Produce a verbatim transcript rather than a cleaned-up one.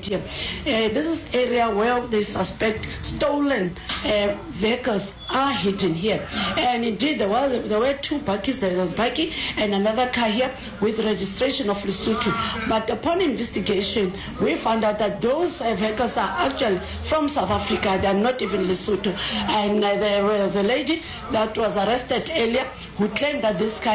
here. Uh, this is area where they suspect stolen uh, vehicles are hidden here. And indeed, there were, there were two bakkies. There was a bakkie and another car here with registration of Lesotho. But upon investigation, we found out that those uh, vehicles are actually from South Africa. They are not even Lesotho. And uh, there was a lady that was arrested earlier who claimed that this car